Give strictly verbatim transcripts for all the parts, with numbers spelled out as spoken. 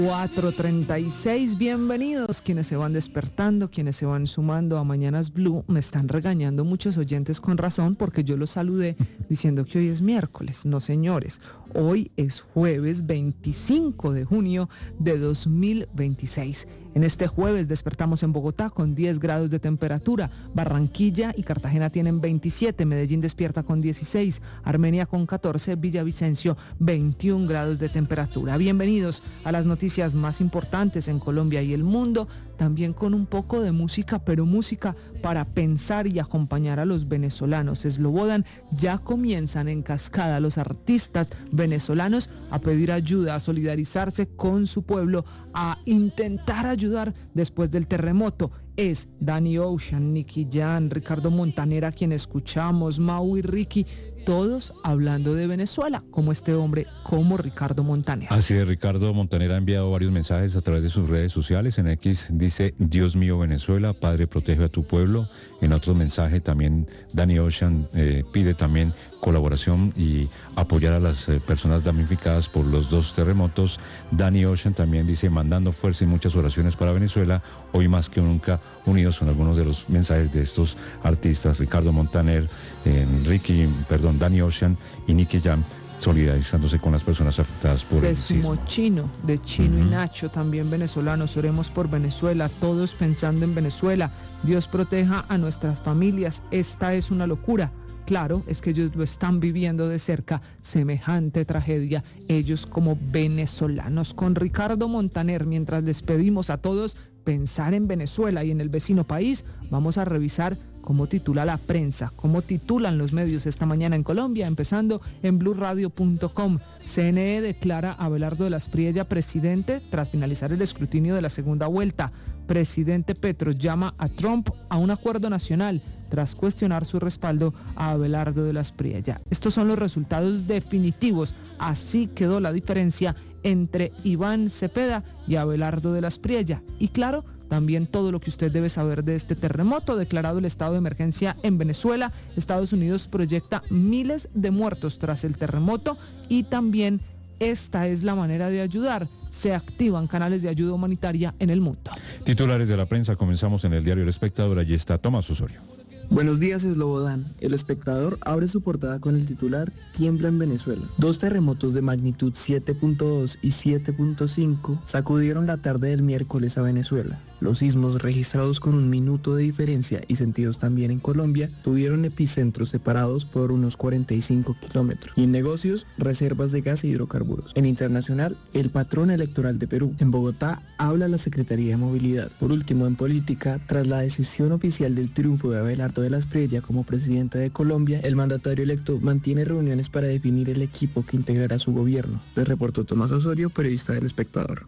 cuatro treinta y seis, bienvenidos quienes se van despertando, quienes se van sumando a Mañanas Blue. Me están regañando muchos oyentes con razón porque yo los saludé diciendo que hoy es miércoles. No, señores, hoy es jueves veinticinco de junio de dos mil veintiséis. En este jueves despertamos en Bogotá con diez grados de temperatura, Barranquilla y Cartagena tienen veintisiete, Medellín despierta con dieciséis, Armenia con catorce, Villavicencio veintiún grados de temperatura. Bienvenidos a las noticias más importantes en Colombia y el mundo, también con un poco de música, pero música para pensar y acompañar a los venezolanos. Slobodan, ya comienzan en cascada los artistas venezolanos a pedir ayuda, a solidarizarse con su pueblo, a intentar ayudar después del terremoto. Es Danny Ocean, Nicky Jam, Ricardo Montaner, a quien escuchamos, Mau y Ricky, todos hablando de Venezuela, como este hombre, como Ricardo Montaner. Así es, Ricardo Montaner ha enviado varios mensajes a través de sus redes sociales. En X dice: Dios mío, Venezuela, Padre, protege a tu pueblo. En otro mensaje también Danny Ocean eh, pide también colaboración y apoyar a las eh, personas damnificadas por los dos terremotos. Danny Ocean también dice: mandando fuerza y muchas oraciones para Venezuela, hoy más que nunca unidos. Son algunos de los mensajes de estos artistas: Ricardo Montaner, eh, Ricky, perdón, Danny Ocean y Nicky Jam, solidarizándose con las personas afectadas por el sismo. Se sumó Chino, de Chino uh-huh. y Nacho, también venezolanos. Oremos por Venezuela, todos pensando en Venezuela. Dios proteja a nuestras familias. Esta es una locura. Claro, es que ellos lo están viviendo de cerca, semejante tragedia, ellos como venezolanos. Con Ricardo Montaner, mientras les pedimos a todos pensar en Venezuela y en el vecino país, vamos a revisar cómo titula la prensa, cómo titulan los medios esta mañana en Colombia, empezando en blue radio punto com. C N E declara a Abelardo de las Priella presidente tras finalizar el escrutinio de la segunda vuelta. Presidente Petro llama a Trump a un acuerdo nacional tras cuestionar su respaldo a Abelardo de las Priella. Estos son los resultados definitivos. Así quedó la diferencia entre Iván Cepeda y Abelardo de las Priella. Y claro, también todo lo que usted debe saber de este terremoto, declarado el estado de emergencia en Venezuela. Estados Unidos proyecta miles de muertos tras el terremoto y también esta es la manera de ayudar. Se activan canales de ayuda humanitaria en el mundo. Titulares de la prensa, comenzamos en el diario El Espectador. Allí está Tomás Osorio. Buenos días, Slobodan. El Espectador abre su portada con el titular: Tiembla en Venezuela. Dos terremotos de magnitud siete punto dos y siete punto cinco sacudieron la tarde del miércoles a Venezuela. Los sismos, registrados con un minuto de diferencia y sentidos también en Colombia, tuvieron epicentros separados por unos cuarenta y cinco kilómetros. Y en negocios, reservas de gas e hidrocarburos. En internacional, el patrón electoral de Perú. En Bogotá, habla la Secretaría de Movilidad. Por último, en política, tras la decisión oficial del triunfo de Abelardo de las Priella como presidente de Colombia, el mandatario electo mantiene reuniones para definir el equipo que integrará su gobierno. Les reportó Tomás Osorio, periodista del Espectador.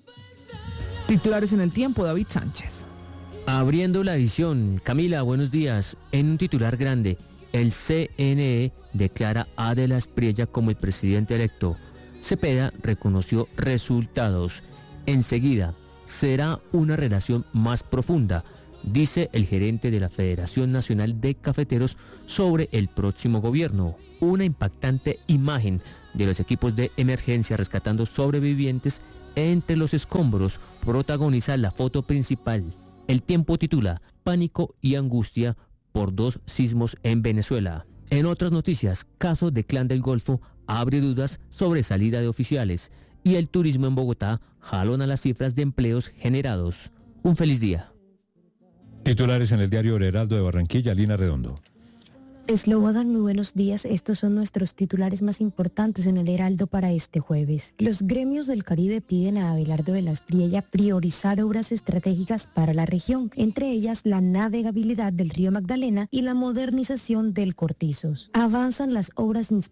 Titulares en el tiempo, David Sánchez. Abriendo la edición, Camila, buenos días. En un titular grande, el C N E declara a de las Priella como el presidente electo. Cepeda reconoció resultados. Enseguida, será una relación más profunda, dice el gerente de la Federación Nacional de Cafeteros sobre el próximo gobierno. Una impactante imagen de los equipos de emergencia rescatando sobrevivientes entre los escombros protagoniza la foto principal. El Tiempo titula: Pánico y angustia por dos sismos en Venezuela. En otras noticias, caso de Clan del Golfo abre dudas sobre salida de oficiales y el turismo en Bogotá jalona las cifras de empleos generados. Un feliz día. Titulares en el diario El Heraldo de Barranquilla, Lina Redondo. Slobodan, muy buenos días. Estos son nuestros titulares más importantes en el Heraldo para este jueves. Los gremios del Caribe piden a Abelardo de las Priella priorizar obras estratégicas para la región, entre ellas la navegabilidad del río Magdalena y la modernización del Cortizos. Avanzan las obras